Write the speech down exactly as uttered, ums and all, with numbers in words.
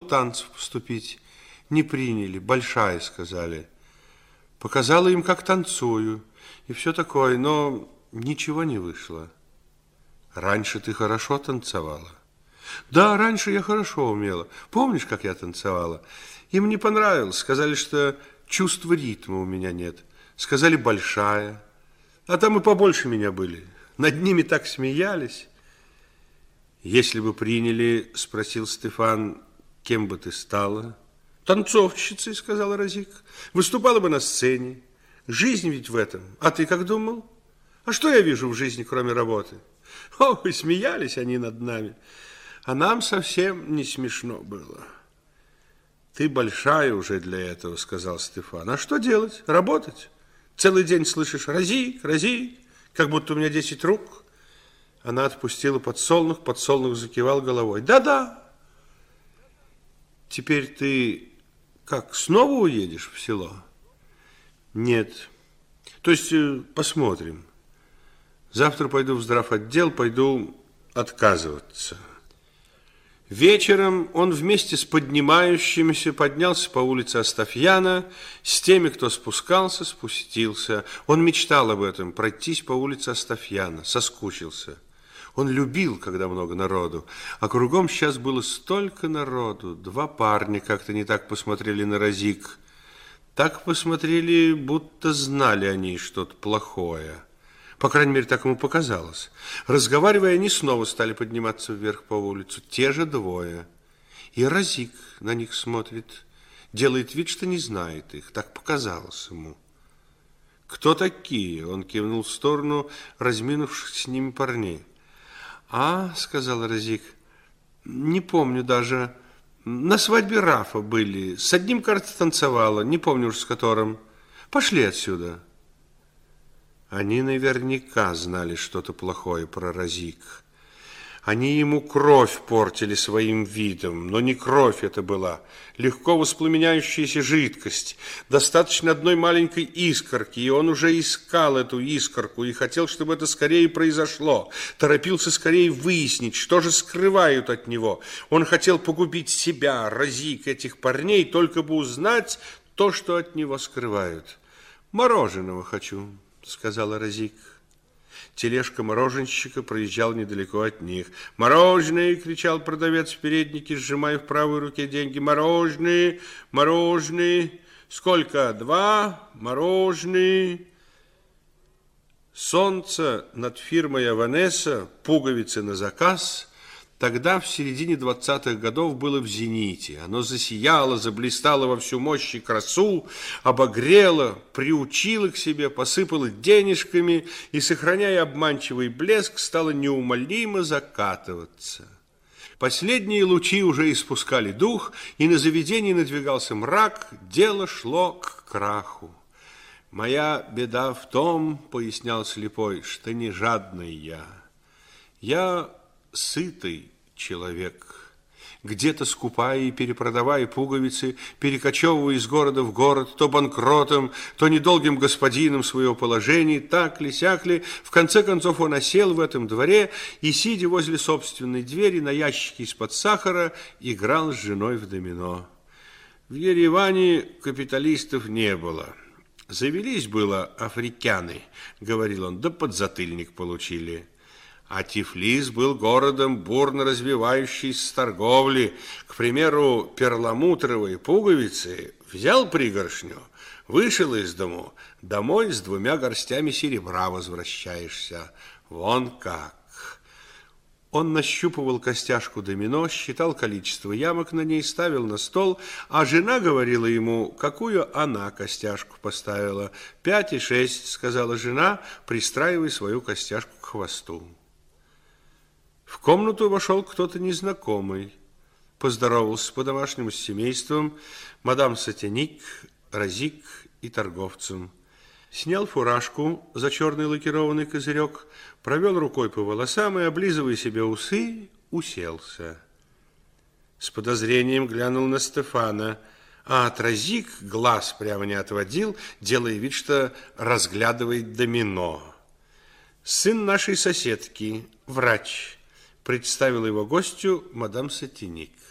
танцев поступить. Не приняли, большая, сказали. Показала им, как танцую, и все такое, но ничего не вышло. Раньше ты хорошо танцевала? Да, раньше я хорошо умела. Помнишь, как я танцевала? Им не понравилось, сказали, что чувства ритма у меня нет. Сказали, большая. А там и побольше меня были. Над ними так смеялись. Если бы приняли, спросил Стефан, кем бы ты стала? Танцовщицей, сказала Розик. Выступала бы на сцене. Жизнь ведь в этом. А ты как думал? А что я вижу в жизни, кроме работы? О, и смеялись они над нами. А нам совсем не смешно было. Ты большая уже для этого, сказал Стефан. А что делать? Работать? Целый день слышишь Розик, Розик, как будто у меня десять рук. Она отпустила подсолнух, подсолнух закивал головой. Да-да. Теперь ты как, снова уедешь в село? Нет. То есть посмотрим. Завтра пойду в здравотдел, пойду отказываться. Вечером он вместе с поднимающимися поднялся по улице Астафьяна, с теми, кто спускался, спустился. Он мечтал об этом, пройтись по улице Астафьяна, соскучился. Он любил, когда много народу, а кругом сейчас было столько народу. Два парня как-то не так посмотрели на Розик. Так посмотрели, будто знали они что-то плохое. По крайней мере, так ему показалось. Разговаривая, они снова стали подниматься вверх по улицу. Те же двое. И Розик на них смотрит, делает вид, что не знает их. Так показалось ему. Кто такие? Он кивнул в сторону разминувших с ними парней. А, сказала Розик, не помню даже. На свадьбе Рафа были. С одним, кажется, танцевала. Не помню уж с которым. Пошли отсюда. Они наверняка знали что-то плохое про Розик. Они ему кровь портили своим видом, но не кровь это была, легко воспламеняющаяся жидкость. Достаточно одной маленькой искорки, и он уже искал эту искорку и хотел, чтобы это скорее произошло. Торопился скорее выяснить, что же скрывают от него. Он хотел погубить себя, Розик, этих парней, только бы узнать то, что от него скрывают. «Мороженого хочу», — сказала Розик. Тележка мороженщика проезжала недалеко от них. «Мороженое!» — кричал продавец в переднике, сжимая в правой руке деньги. «Мороженое! Мороженое! Сколько? Два? Мороженое!» Солнце над фирмой «Аванесса», пуговицы на заказ, тогда в середине двадцатых годов было в зените. Оно засияло, заблистало во всю мощь и красу, обогрело, приучило к себе, посыпало денежками и, сохраняя обманчивый блеск, стало неумолимо закатываться. Последние лучи уже испускали дух, и на заведении надвигался мрак, дело шло к краху. «Моя беда в том, — пояснял слепой, — что не жадный я. Я сытый человек, где-то скупая и перепродавая пуговицы, перекочевывая из города в город, то банкротом, то недолгим господином своего положения, так ли, сяк ли. В конце концов он осел в этом дворе и, сидя возле собственной двери на ящике из-под сахара, играл с женой в домино. В Ереване капиталистов не было. Завелись было африкяны, говорил он, да подзатыльник получили. А Тифлис был городом, бурно развивающийся с торговли. К примеру, перламутровые пуговицы взял пригоршню, вышел из дому, домой с двумя горстями серебра возвращаешься. Вон как. Он нащупывал костяшку домино, считал количество ямок на ней, ставил на стол, а жена говорила ему, какую она костяшку поставила. «Пять и шесть», — сказала жена, пристраивая свою костяшку к хвосту. В комнату вошел кто-то незнакомый, поздоровался по-домашнему с семейством, мадам Сатяник, Розик и торговцем. Снял фуражку за черный лакированный козырек, провел рукой по волосам и, облизывая себе усы, уселся. С подозрением глянул на Стефана, а от Розик глаз прямо не отводил, делая вид, что разглядывает домино. «Сын нашей соседки, врач», — представил его гостю мадам Сатяник.